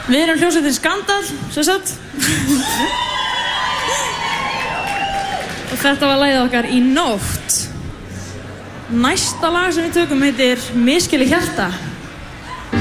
Við erum hljómsveitin Skandal, sem sagt. Og þetta var lagið okkar Í nótt. Næsta lag sem við tökum heitir Misskilið hjarta.